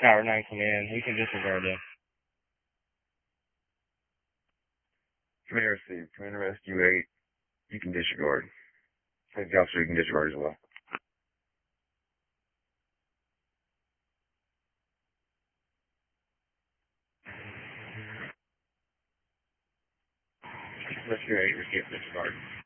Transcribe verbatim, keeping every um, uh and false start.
Tower nine, come in. We can disregard them. Commander received. Commander Rescue eight, you can disregard. Safety officer, you can disregard as well. Rescue eight, received, disregard.